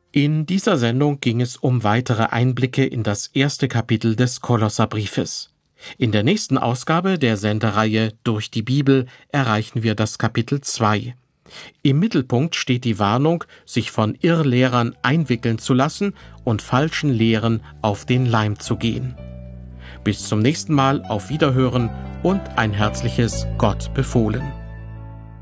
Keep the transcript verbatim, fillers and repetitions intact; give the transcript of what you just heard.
In dieser Sendung ging es um weitere Einblicke in das erste Kapitel des Kolosserbriefes. In der nächsten Ausgabe der Sendereihe Durch die Bibel erreichen wir das Kapitel zwei. Im Mittelpunkt steht die Warnung, sich von Irrlehrern einwickeln zu lassen und falschen Lehren auf den Leim zu gehen. Bis zum nächsten Mal, auf Wiederhören und ein herzliches Gott befohlen.